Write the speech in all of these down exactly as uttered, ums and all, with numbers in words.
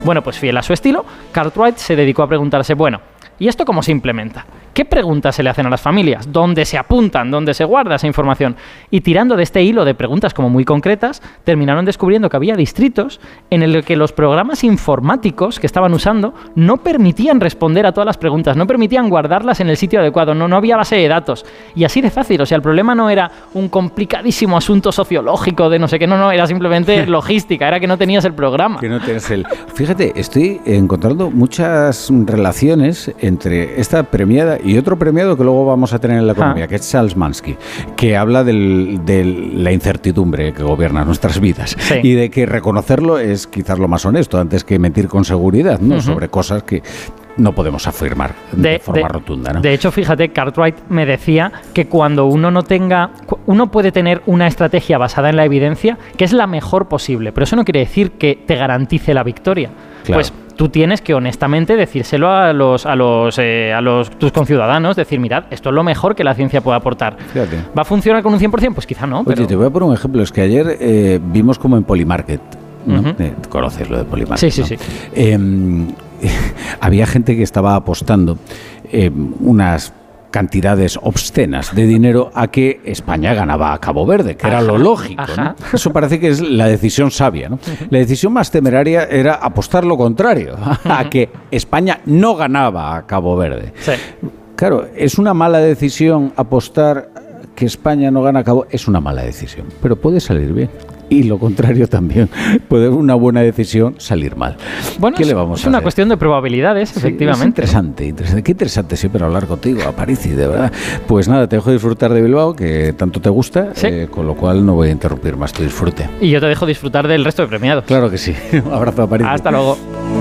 Bueno, pues fiel a su estilo, Cartwright se dedicó a preguntarse, bueno, ¿y esto cómo se implementa? ¿Qué preguntas se le hacen a las familias? ¿Dónde se apuntan? ¿Dónde se guarda esa información? Y tirando de este hilo de preguntas como muy concretas, terminaron descubriendo que había distritos en el que los programas informáticos que estaban usando no permitían responder a todas las preguntas, no permitían guardarlas en el sitio adecuado, no, no había base de datos. Y así de fácil, o sea, el problema no era un complicadísimo asunto sociológico de no sé qué, no, no, era simplemente logística, era que no tenías el programa. Que no tienes el... Fíjate, estoy encontrando muchas relaciones entre esta premiada y otro premiado que luego vamos a tener en la economía, ah. que es Charles Mansky, que habla del, de la incertidumbre que gobierna nuestras vidas, sí. y de que reconocerlo es quizás lo más honesto, antes que mentir con seguridad, ¿no? Uh-huh. Sobre cosas que no podemos afirmar de, de forma de, rotunda, ¿no? De hecho, fíjate, Cartwright me decía que cuando uno no tenga... Uno puede tener una estrategia basada en la evidencia que es la mejor posible, pero eso no quiere decir que te garantice la victoria. Claro. Pues tú tienes que honestamente decírselo a los a los eh, a los tus conciudadanos, decir, mirad, esto es lo mejor que la ciencia puede aportar. Fíjate. ¿Va a funcionar con un cien por ciento? Pues quizá no. Oye, pero... te voy a poner un ejemplo. Es que ayer eh, vimos como en Polymarket, ¿no? Uh-huh. eh, conoces lo de Polymarket, sí, sí, ¿no? sí. Eh, había gente que estaba apostando eh, unas cantidades obscenas de dinero a que España ganaba a Cabo Verde, que ajá, era lo lógico, ¿no? Eso parece que es la decisión sabia, ¿no? Uh-huh. La decisión más temeraria era apostar lo contrario, a que España no ganaba a Cabo Verde. Sí. Claro, es una mala decisión apostar que España no gana a Cabo, es una mala decisión, pero puede salir bien. Y lo contrario también, puede una buena decisión salir mal. Bueno, ¿qué es, le vamos es a una hacer? Cuestión de probabilidades, sí, efectivamente. Es interesante, interesante, qué interesante siempre hablar contigo, Aparici, de verdad. Pues nada, te dejo disfrutar de Bilbao, que tanto te gusta, ¿sí? eh, con lo cual no voy a interrumpir más tu disfrute. Y yo te dejo disfrutar del resto de premiados. Claro que sí. Un abrazo, Aparici. Hasta luego.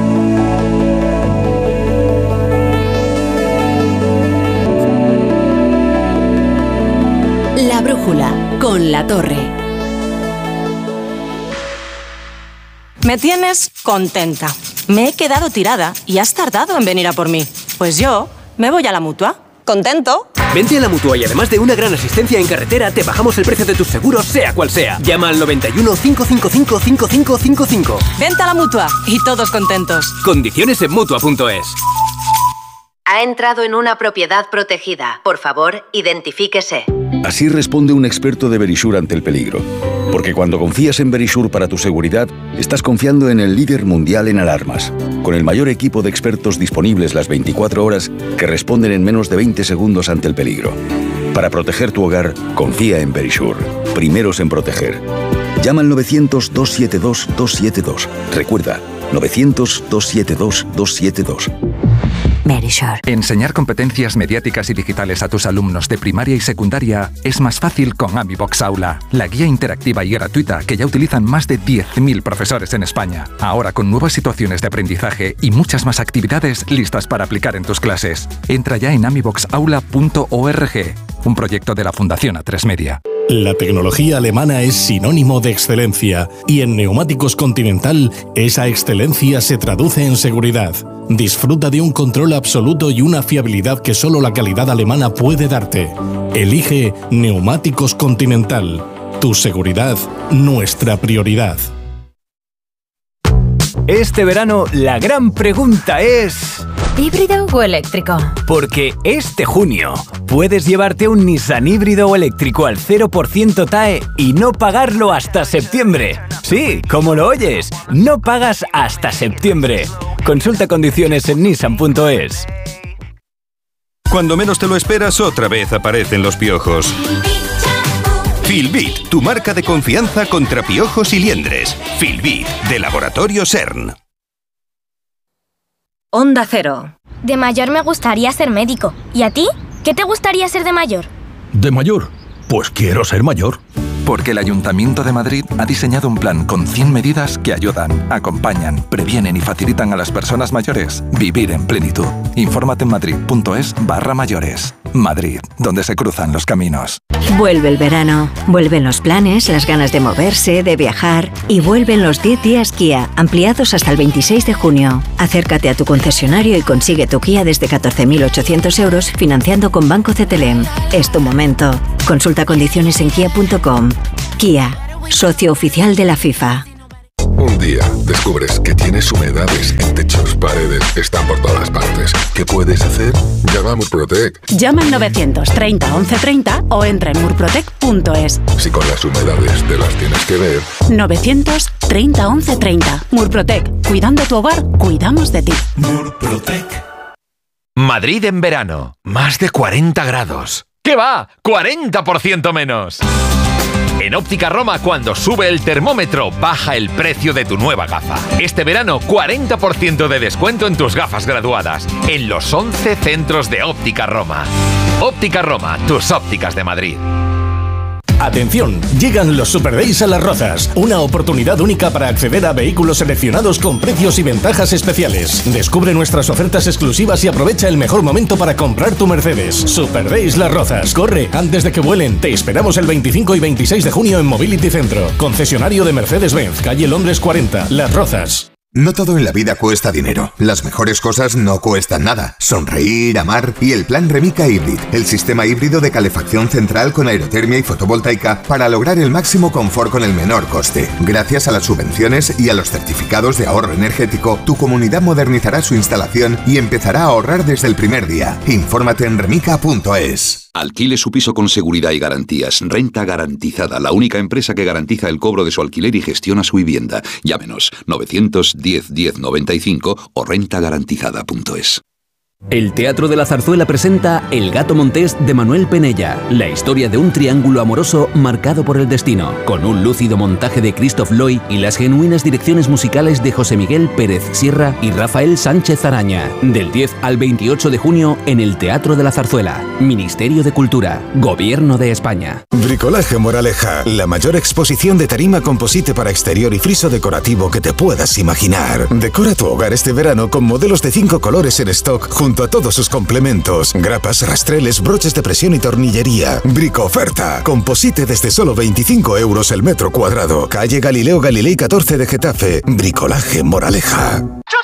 La brújula, con La Torre. Me tienes contenta. Me he quedado tirada y has tardado en venir a por mí. Pues yo me voy a la Mutua. ¿Contento? Vente a la Mutua y además de una gran asistencia en carretera, te bajamos el precio de tus seguros, sea cual sea. Llama al noventa y uno, cinco cinco cinco, cinco cinco cinco cinco. Vente a la Mutua y todos contentos. Condiciones en Mutua punto es. Ha entrado en una propiedad protegida. Por favor, identifíquese. Así responde un experto de Verisure ante el peligro. Porque cuando confías en Verisure para tu seguridad, estás confiando en el líder mundial en alarmas, con el mayor equipo de expertos disponibles las veinticuatro horas que responden en menos de veinte segundos ante el peligro. Para proteger tu hogar, confía en Verisure. Primeros en proteger. Llama al novecientos, dos siete dos, dos siete dos. Recuerda, novecientos, dos siete dos, dos siete dos. Verisure. Enseñar competencias mediáticas y digitales a tus alumnos de primaria y secundaria es más fácil con AmiBox Aula, la guía interactiva y gratuita que ya utilizan más de diez mil profesores en España. Ahora con nuevas situaciones de aprendizaje y muchas más actividades listas para aplicar en tus clases. Entra ya en amibox aula punto org, un proyecto de la Fundación A tres Media. La tecnología alemana es sinónimo de excelencia y en Neumáticos Continental esa excelencia se traduce en seguridad. Disfruta de un control absoluto y una fiabilidad que solo la calidad alemana puede darte. Elige Neumáticos Continental. Tu seguridad, nuestra prioridad. Este verano la gran pregunta es... ¿híbrido o eléctrico? Porque este junio puedes llevarte un Nissan híbrido o eléctrico al cero por ciento T A E y no pagarlo hasta septiembre. Sí, como lo oyes, no pagas hasta septiembre. Consulta condiciones en nissan punto es. Cuando menos te lo esperas, otra vez aparecen los piojos. Filbit, tu marca de confianza contra piojos y liendres. Filbit, de Laboratorio CERN. Onda Cero. De mayor me gustaría ser médico. ¿Y a ti? ¿Qué te gustaría ser de mayor? ¿De mayor? Pues quiero ser mayor. Porque el Ayuntamiento de Madrid ha diseñado un plan con cien medidas que ayudan, acompañan, previenen y facilitan a las personas mayores vivir en plenitud. Infórmate en madrid punto es barra mayores. Madrid, donde se cruzan los caminos. Vuelve el verano, vuelven los planes, las ganas de moverse, de viajar y vuelven los diez días Kia, ampliados hasta el veintiséis de junio. Acércate a tu concesionario y consigue tu Kia desde catorce mil ochocientos euros financiando con Banco Cetelem. Es tu momento. Consulta condiciones en kia punto com. Kia, socio oficial de la FIFA. Un día descubres que tienes humedades en techos, paredes, están por todas partes. ¿Qué puedes hacer? Llama a Murprotec. Llama al novecientos treinta once treinta o entra en murprotec punto es. Si con las humedades te las tienes que ver. novecientos treinta once treinta. Murprotec. Cuidando tu hogar, cuidamos de ti. Murprotec. Madrid en verano. Más de cuarenta grados. ¿Qué va? ¡cuarenta por ciento menos! En Óptica Roma, cuando sube el termómetro, baja el precio de tu nueva gafa. Este verano, cuarenta por ciento de descuento en tus gafas graduadas, en los once centros de Óptica Roma. Óptica Roma, tus ópticas de Madrid. Atención, llegan los Super Days a Las Rozas, una oportunidad única para acceder a vehículos seleccionados con precios y ventajas especiales. Descubre nuestras ofertas exclusivas y aprovecha el mejor momento para comprar tu Mercedes. Super Days Las Rozas, corre antes de que vuelen. Te esperamos el veinticinco y veintiséis de junio en Mobility Centro, concesionario de Mercedes-Benz, calle Londres cuarenta, Las Rozas. No todo en la vida cuesta dinero. Las mejores cosas no cuestan nada. Sonreír, amar y el plan Remica Hybrid, el sistema híbrido de calefacción central con aerotermia y fotovoltaica para lograr el máximo confort con el menor coste. Gracias a las subvenciones y a los certificados de ahorro energético, tu comunidad modernizará su instalación y empezará a ahorrar desde el primer día. Infórmate en remica punto es. Alquile su piso con seguridad y garantías. Renta Garantizada, la única empresa que garantiza el cobro de su alquiler y gestiona su vivienda. Llámenos novecientos diez diez noventa y cinco o renta garantizada punto es. El Teatro de la Zarzuela presenta El gato montés de Manuel Penella, la historia de un triángulo amoroso marcado por el destino, con un lúcido montaje de Christoph Loy y las genuinas direcciones musicales de José Miguel Pérez Sierra y Rafael Sánchez Araña. Del diez al veintiocho de junio en el Teatro de la Zarzuela. Ministerio de Cultura, Gobierno de España. Bricolaje Moraleja, la mayor exposición de tarima composite para exterior y friso decorativo que te puedas imaginar. Decora tu hogar este verano con modelos de cinco colores en stock junto a todos sus complementos, grapas, rastreles, broches de presión y tornillería. Brico oferta. Composite desde solo veinticinco euros el metro cuadrado. Calle Galileo Galilei catorce de Getafe. Bricolaje Moraleja.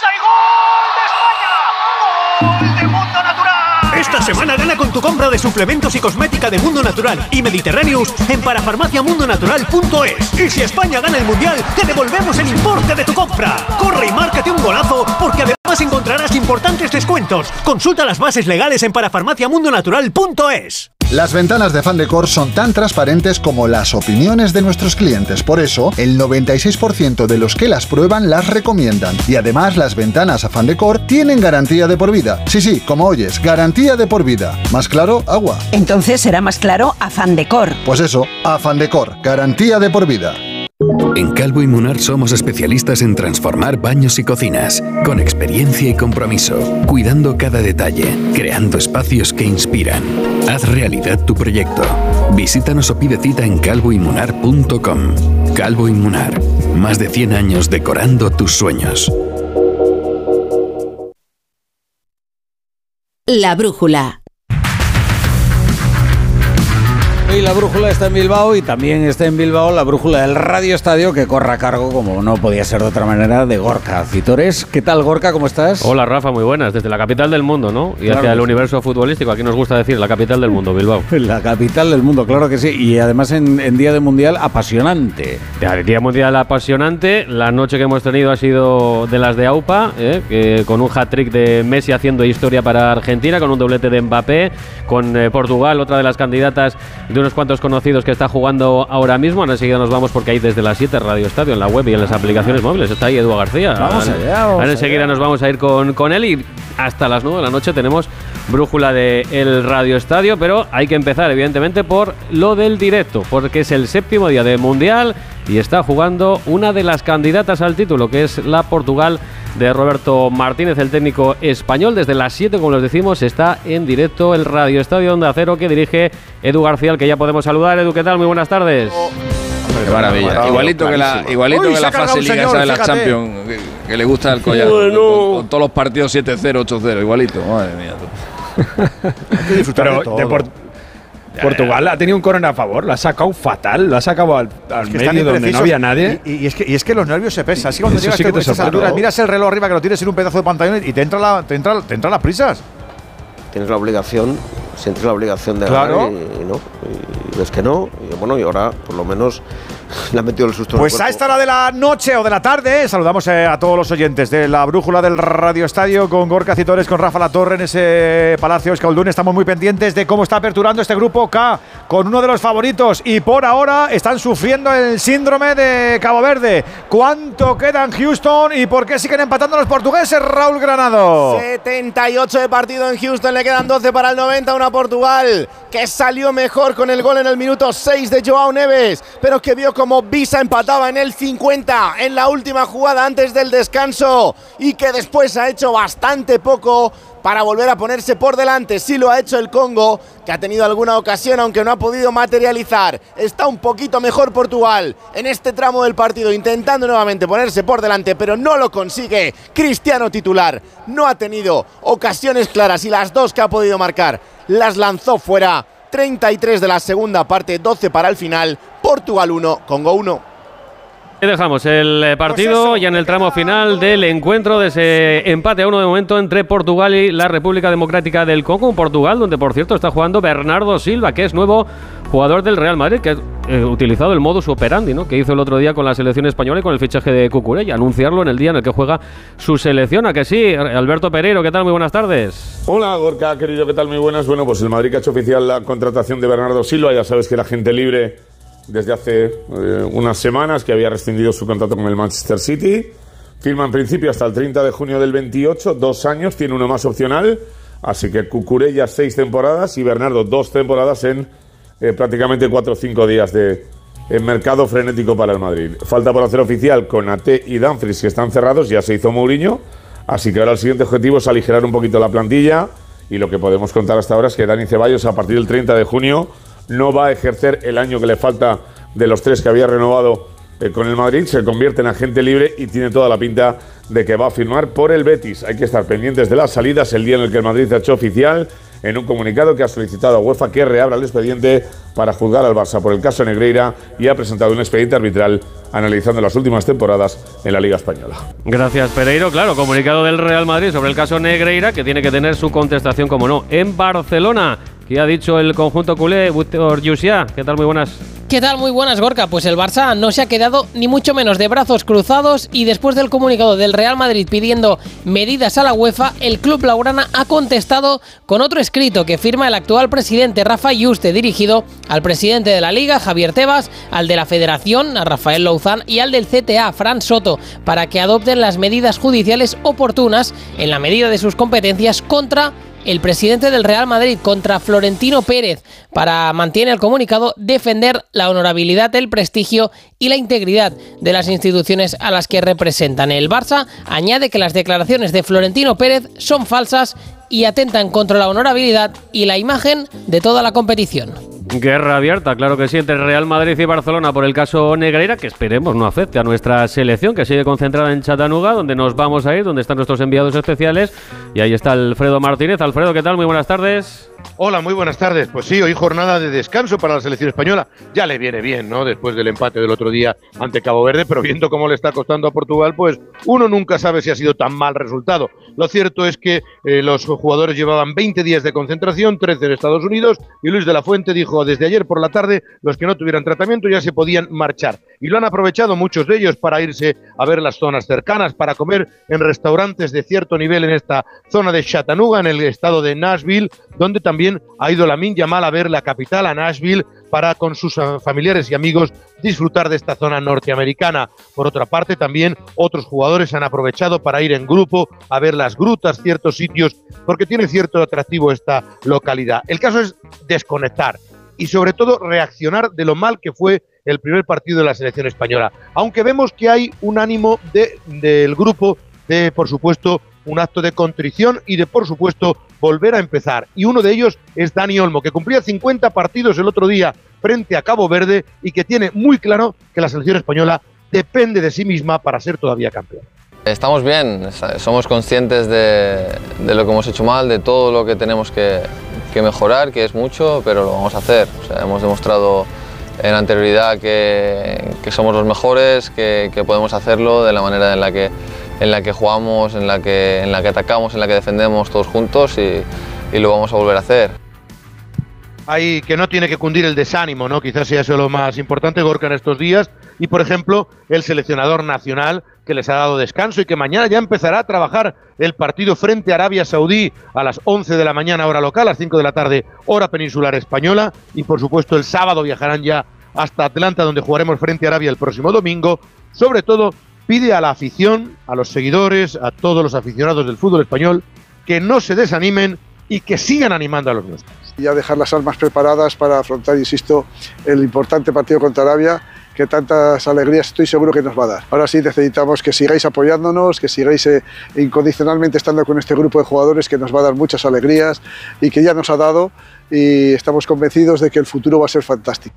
Esta semana gana con tu compra de suplementos y cosmética de Mundo Natural y Mediterráneos en parafarmacia mundo natural punto es. Y si España gana el Mundial, te devolvemos el importe de tu compra. Corre y márcate un golazo, porque además encontrarás importantes descuentos. Consulta las bases legales en parafarmacia mundo natural punto es. Las ventanas de Fandecor son tan transparentes como las opiniones de nuestros clientes. Por eso, el noventa y seis por ciento de los que las prueban las recomiendan. Y además, las ventanas a Fandecor tienen garantía de por vida. Sí, sí, como oyes, garantía de por vida. ¿Más claro? Agua. Entonces será más claro a Fandecor. Pues eso, a Fandecor, garantía de por vida. En Calvo y Munar somos especialistas en transformar baños y cocinas, con experiencia y compromiso, cuidando cada detalle, creando espacios que inspiran. Haz realidad tu proyecto. Visítanos o pide cita en calvo y munar punto com. Calvo y Munar, más de cien años decorando tus sueños. La brújula. Y la brújula está en Bilbao y también está en Bilbao la brújula del Radio Estadio, que corre a cargo, como no podía ser de otra manera, de Gorka Citores. ¿Qué tal, Gorka? ¿Cómo estás? Hola, Rafa, muy buenas. Desde la capital del mundo, ¿no? Y claro, hacia el universo futbolístico. Aquí nos gusta decir la capital del mundo, Bilbao. La capital del mundo, claro que sí. Y además en, en Día de Mundial apasionante. Ya, Día Mundial apasionante. La noche que hemos tenido ha sido de las de AUPA, ¿eh? que, con un hat-trick de Messi haciendo historia para Argentina, con un doblete de Mbappé, con eh, Portugal, otra de las candidatas de unos cuantos conocidos que está jugando ahora mismo. Ahora enseguida nos vamos, porque hay desde las siete Radio Estadio en la web y en las aplicaciones móviles. Está ahí Edu García. Vamos ahora, allá, vamos ahora enseguida allá. nos vamos a ir con, con él, y hasta las nueve de la noche tenemos brújula de el Radio Estadio, pero hay que empezar evidentemente por lo del directo, porque es el séptimo día de Mundial y está jugando una de las candidatas al título, que es la Portugal de Roberto Martínez, el técnico español. Desde las siete, como les decimos, está en directo el Radio Estadio Onda Cero, que dirige Edu García, al que ya podemos saludar. Edu, ¿qué tal? Muy buenas tardes. Qué maravilla. Claro, igualito que la, igualito Uy, que la fase liga esa de la Champions, que, que le gusta el collar. Bueno. Con, con todos los partidos siete cero, ocho cero, igualito. Madre mía. Hay que disfrutar de todo. De por, Portugal ha tenido un córner a favor, lo ha sacado fatal, lo ha sacado al, al es que medio donde no había nadie. Y, y, es que, y es que los nervios se pesan. Así cuando Eso llegas sí a te estas alturas, miras el reloj arriba que lo tienes en un pedazo de pantalla y te entra la, te entra, te entra las prisas. Tienes la obligación, sientes la obligación de claro. ganar y, y no, y ves que no, y bueno, y ahora por lo menos le han metido el susto. Pues a esta hora de la noche o de la tarde, saludamos eh, a todos los oyentes de la brújula del Radio Estadio con Gorka Citores, con Rafa Latorre en ese Palacio Euskaldun. Estamos muy pendientes de cómo está aperturando este grupo K con uno de los favoritos y por ahora están sufriendo el síndrome de Cabo Verde. ¿Cuánto queda en Houston y por qué siguen empatando los portugueses, Raúl Granado? setenta y ocho de partido en Houston, le quedan doce para el noventa, una Portugal que salió mejor con el gol en el minuto seis de Joao Neves, pero que vio como Visa empataba en el cincuenta en la última jugada antes del descanso y que después ha hecho bastante poco para volver a ponerse por delante. Sí lo ha hecho el Congo, que ha tenido alguna ocasión aunque no ha podido materializar. Está un poquito mejor Portugal en este tramo del partido, intentando nuevamente ponerse por delante, pero no lo consigue. Cristiano titular no ha tenido ocasiones claras y las dos que ha podido marcar las lanzó fuera. treinta y tres de la segunda parte, doce para el final. Portugal uno, Congo uno. Y dejamos el partido pues ya en el tramo final del encuentro de ese empate a uno de momento entre Portugal y la República Democrática del Congo. Un Portugal donde, por cierto, está jugando Bernardo Silva, que es nuevo jugador del Real Madrid, que ha eh, utilizado el modus operandi, ¿no?, que hizo el otro día con la selección española y con el fichaje de Cucurella, anunciarlo en el día en el que juega su selección. ¿A que sí? Alberto Pereiro, ¿qué tal? Muy buenas tardes. Hola, Gorka, querido, ¿qué tal? Muy buenas. Bueno, pues el Madrid que ha hecho oficial la contratación de Bernardo Silva. Ya sabes que era agente libre desde hace eh, unas semanas, que había rescindido su contrato con el Manchester City. Firma en principio hasta el treinta de junio del veintiocho, dos años, tiene uno más opcional. Así que Cucurella seis temporadas y Bernardo dos temporadas en eh, prácticamente cuatro o cinco días de eh, mercado frenético para el Madrid. Falta por hacer oficial con Ate y Dumfries, que están cerrados, ya se hizo Mourinho. Así que ahora el siguiente objetivo es aligerar un poquito la plantilla. Y lo que podemos contar hasta ahora es que Dani Ceballos, a partir del treinta de junio, no va a ejercer el año que le falta de los tres que había renovado eh, con el Madrid. Se convierte en agente libre y tiene toda la pinta de que va a firmar por el Betis. Hay que estar pendientes de las salidas el día en el que el Madrid ha hecho oficial en un comunicado que ha solicitado a UEFA que reabra el expediente para juzgar al Barça por el caso Negreira y ha presentado un expediente arbitral analizando las últimas temporadas en la Liga Española. Gracias, Pereiro. Claro, comunicado del Real Madrid sobre el caso Negreira, que tiene que tener su contestación, como no, en Barcelona. ¿Qué ha dicho el conjunto culé? Víctor Llucià, ¿qué tal? Muy buenas. ¿Qué tal? Muy buenas, Gorka. Pues el Barça no se ha quedado ni mucho menos de brazos cruzados y después del comunicado del Real Madrid pidiendo medidas a la UEFA, el club blaugrana ha contestado con otro escrito que firma el actual presidente Rafa Yuste, dirigido al presidente de la Liga, Javier Tebas, al de la Federación, a Rafael Louzán, y al del C T A, Fran Soto, para que adopten las medidas judiciales oportunas en la medida de sus competencias contra el presidente del Real Madrid, contra Florentino Pérez, para, mantiene el comunicado, defender la honorabilidad, el prestigio y la integridad de las instituciones a las que representan. El Barça añade que las declaraciones de Florentino Pérez son falsas y atentan contra la honorabilidad y la imagen de toda la competición. Guerra abierta, claro que sí, entre Real Madrid y Barcelona por el caso Negreira, que esperemos no afecte a nuestra selección, que sigue concentrada en Chattanooga, donde nos vamos a ir, donde están nuestros enviados especiales. Y ahí está Alfredo Martínez. Alfredo, ¿qué tal? Muy buenas tardes. Hola, muy buenas tardes. Pues sí, hoy jornada de descanso para la selección española. Ya le viene bien, ¿no?, después del empate del otro día ante Cabo Verde, pero viendo cómo le está costando a Portugal, pues uno nunca sabe si ha sido tan mal resultado. Lo cierto es que eh, los jugadores llevaban veinte días de concentración, trece en Estados Unidos, y Luis de la Fuente dijo desde ayer por la tarde los que no tuvieran tratamiento ya se podían marchar. Y lo han aprovechado muchos de ellos para irse a ver las zonas cercanas, para comer en restaurantes de cierto nivel en esta zona de Chattanooga, en el estado de Nashville, donde también ha ido Lamine Yamal a ver la capital, a Nashville, para con sus familiares y amigos disfrutar de esta zona norteamericana. Por otra parte, también otros jugadores han aprovechado para ir en grupo a ver las grutas, ciertos sitios, porque tiene cierto atractivo esta localidad. El caso es desconectar y sobre todo reaccionar de lo mal que fue el primer partido de la selección española. Aunque vemos que hay un ánimo de, del grupo de, por supuesto, un acto de contrición y de, por supuesto, volver a empezar. Y uno de ellos es Dani Olmo, que cumplía cincuenta partidos el otro día frente a Cabo Verde y que tiene muy claro que la selección española depende de sí misma para ser todavía campeón. Estamos bien, somos conscientes de, de lo que hemos hecho mal, de todo lo que tenemos que, que mejorar, que es mucho, pero lo vamos a hacer. O sea, hemos demostrado en anterioridad que, que somos los mejores, que, que podemos hacerlo de la manera en la que en la que jugamos, en la que, en la que atacamos, en la que defendemos todos juntos y, y lo vamos a volver a hacer. hay que no tiene que cundir el desánimo, ¿no? Quizás sea eso lo más importante, Gorka, en estos días. Y, por ejemplo, el seleccionador nacional, que les ha dado descanso y que mañana ya empezará a trabajar el partido frente a Arabia Saudí a las once de la mañana hora local, a las cinco de la tarde hora peninsular española. Y, por supuesto, el sábado viajarán ya hasta Atlanta, donde jugaremos frente a Arabia el próximo domingo. Sobre todo, pide a la afición, a los seguidores, a todos los aficionados del fútbol español, que no se desanimen y que sigan animando a los nuestros. Ya dejar las armas preparadas para afrontar, insisto, el importante partido contra Arabia, que tantas alegrías estoy seguro que nos va a dar. Ahora sí necesitamos que sigáis apoyándonos, que sigáis eh, incondicionalmente estando con este grupo de jugadores que nos va a dar muchas alegrías y que ya nos ha dado, y estamos convencidos de que el futuro va a ser fantástico.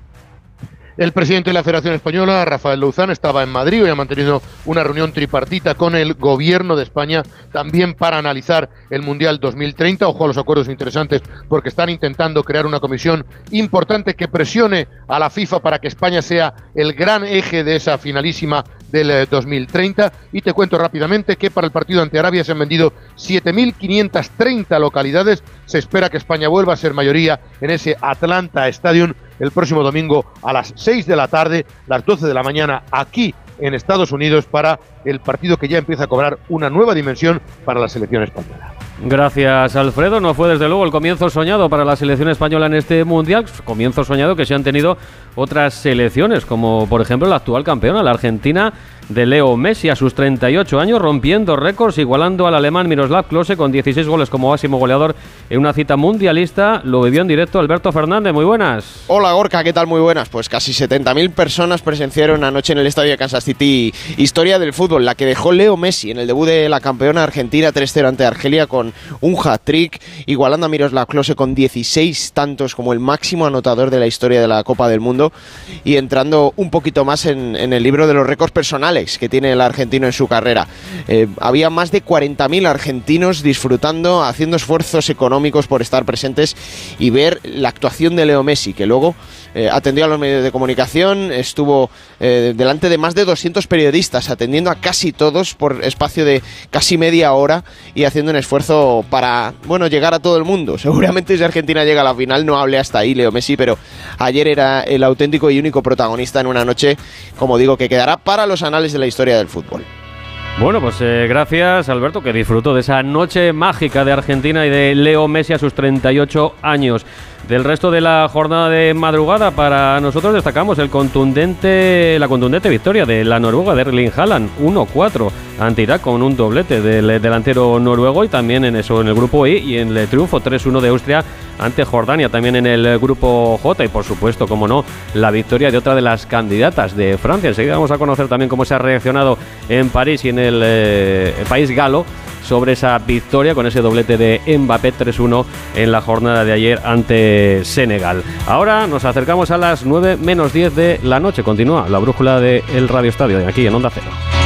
El presidente de la Federación Española, Rafael Louzán, estaba en Madrid y ha mantenido una reunión tripartita con el Gobierno de España, también para analizar el Mundial dos mil treinta. Ojo a los acuerdos interesantes, porque están intentando crear una comisión importante que presione a la FIFA para que España sea el gran eje de esa finalísima del dos mil treinta. Y te cuento rápidamente que para el partido ante Arabia se han vendido siete mil quinientas treinta localidades. Se espera que España vuelva a ser mayoría en ese Atlanta Stadium el próximo domingo a las seis de la tarde, las doce de la mañana, aquí en Estados Unidos, para el partido que ya empieza a cobrar una nueva dimensión para la selección española. Gracias, Alfredo. No fue desde luego el comienzo soñado para la selección española en este Mundial, comienzo soñado que se han tenido otras selecciones, como por ejemplo la actual campeona, la Argentina de Leo Messi, a sus treinta y ocho años, rompiendo récords, igualando al alemán Miroslav Klose con dieciséis goles como máximo goleador en una cita mundialista. Lo vivió en directo Alberto Fernández. Muy buenas. Hola, Gorka, ¿qué tal? Muy buenas. Pues casi setenta mil personas presenciaron anoche en el estadio de Kansas City historia del fútbol, la que dejó Leo Messi en el debut de la campeona argentina tres cero ante Argelia con un hat-trick, igualando a Miroslav Klose con dieciséis tantos como el máximo anotador de la historia de la Copa del Mundo, y entrando un poquito más en, en el libro de los récords personales que tiene el argentino en su carrera. Eh, había más de cuarenta mil argentinos disfrutando, haciendo esfuerzos económicos por estar presentes y ver la actuación de Leo Messi, que luego eh, atendió a los medios de comunicación, estuvo eh, delante de más de doscientos periodistas, atendiendo a casi todos por espacio de casi media hora y haciendo un esfuerzo para, bueno, llegar a todo el mundo. Seguramente si Argentina llega a la final no hable hasta ahí Leo Messi, pero ayer era el auténtico y único protagonista en una noche, como digo, que quedará para los anales de la historia del fútbol. Bueno, pues eh, gracias, Alberto, que disfrutó de esa noche mágica de Argentina y de Leo Messi a sus treinta y ocho años. Del resto de la jornada de madrugada, para nosotros destacamos el contundente, la contundente victoria de la Noruega de Erling Haaland, uno cuatro ante Irak, con un doblete del delantero noruego, y también en eso en el grupo I, y en el triunfo tres uno de Austria ante Jordania, también en el grupo J, y por supuesto, como no, la victoria de otra de las candidatas de Francia. Enseguida vamos a conocer también cómo se ha reaccionado en París y en el, eh, el país galo sobre esa victoria con ese doblete de Mbappé tres uno en la jornada de ayer ante Senegal. Ahora nos acercamos a las nueve menos diez de la noche. Continúa la brújula del Radio Estadio aquí en Onda Cero.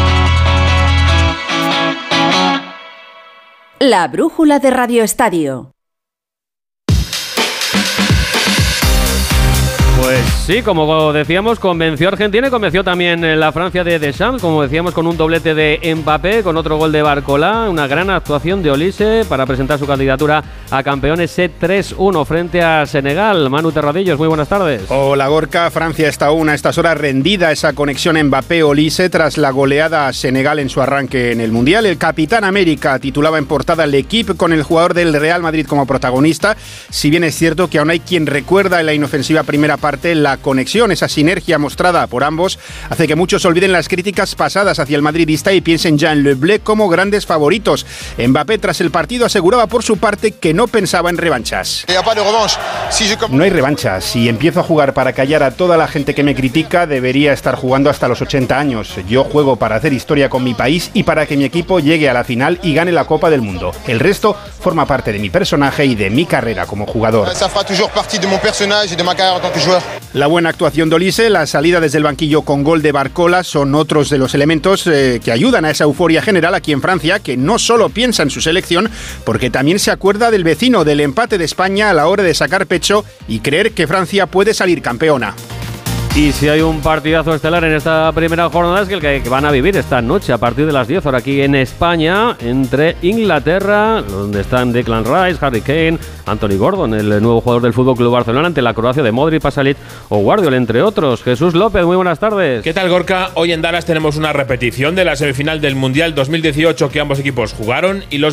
La brújula de Radio Estadio. Pues sí, como decíamos, convenció a Argentina y convenció también la Francia de Deschamps, como decíamos, con un doblete de Mbappé, con otro gol de Barcola, una gran actuación de Olise para presentar su candidatura a campeones, ese tres uno frente a Senegal. Manu Terradillos, muy buenas tardes. Hola, Gorka. Francia está aún a estas horas rendida esa conexión Mbappé-Olise tras la goleada a Senegal en su arranque en el Mundial. El Capitán América titulaba en portada el equipo con el jugador del Real Madrid como protagonista, si bien es cierto que aún hay quien recuerda en la inofensiva primera parte la conexión, esa sinergia mostrada por ambos, hace que muchos olviden las críticas pasadas hacia el madridista y piensen ya en Le Bleu como grandes favoritos. Mbappé tras el partido aseguraba por su parte que no pensaba en revanchas. No hay revanchas. Si empiezo a jugar para callar a toda la gente que me critica, debería estar jugando hasta los ochenta años. Yo juego para hacer historia con mi país y para que mi equipo llegue a la final y gane la Copa del Mundo. El resto forma parte de mi personaje y de mi carrera como jugador. La buena actuación de Olise, la salida desde el banquillo con gol de Barcola son otros de los elementos eh, que ayudan a esa euforia general aquí en Francia, que no solo piensa en su selección, porque también se acuerda del vecino, del empate de España a la hora de sacar pecho y creer que Francia puede salir campeona. Y si hay un partidazo estelar en esta primera jornada es que el que van a vivir esta noche a partir de las diez horas aquí en España entre Inglaterra, donde están Declan Rice, Harry Kane, Anthony Gordon, el nuevo jugador del F C Barcelona, ante la Croacia de Modric, Pasalic o Guardiola, entre otros. Jesús López, muy buenas tardes. ¿Qué tal, Gorka? Hoy en Dallas tenemos una repetición de la semifinal del Mundial dos mil dieciocho que ambos equipos jugaron y los